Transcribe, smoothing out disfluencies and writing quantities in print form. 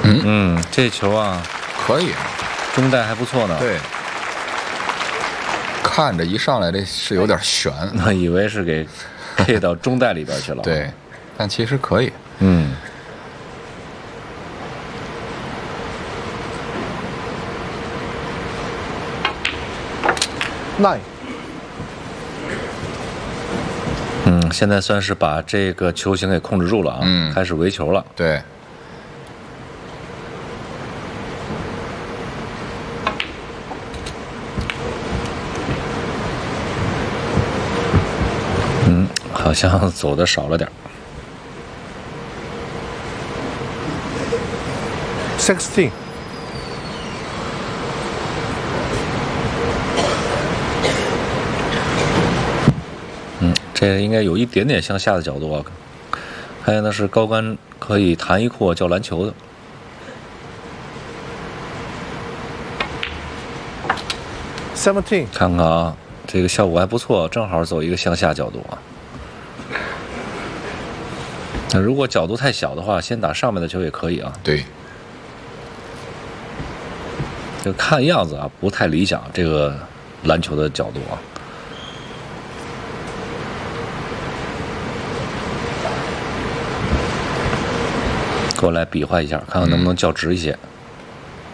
这球啊， 可以， 中带还不错呢。 对，看着一上来这是有点悬， 我以为是给 K 到中带里边去了。 对，但其实可以。 9。 现在算是把这个球形给控制住了啊，开始围球了。 对。 好像走的少了点。 16。 这应该有一点点向下的角度啊。看见的是高杆可以弹一阔叫篮球的。 17。 看看啊，这个效果还不错，正好走一个向下角度啊。那如果角度太小的话，先打上面的球也可以啊。 对。 就看样子啊，不太理想这个篮球的角度啊。过来比划一下，看看能不能较直一些。